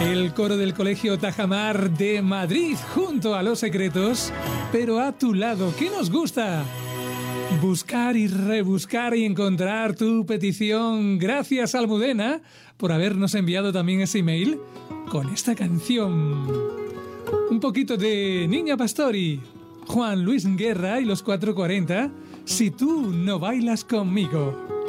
El coro del Colegio Tajamar de Madrid junto a Los Secretos, pero a tu lado. ¿Qué nos gusta? Buscar y rebuscar y encontrar tu petición. Gracias, Almudena, por habernos enviado también ese email con esta canción. Un poquito de Niña Pastori, Juan Luis Guerra y los 440. Si tú no bailas conmigo.